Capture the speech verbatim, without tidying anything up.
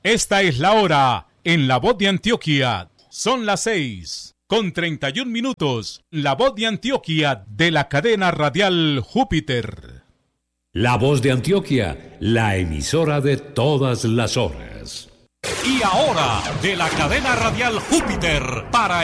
Esta es la hora en La Voz de Antioquia. Son las seis con treinta y un minutos. La Voz de Antioquia de la cadena radial Júpiter. La Voz de Antioquia, la emisora de todas las horas. Y ahora, de la cadena radial Júpiter, para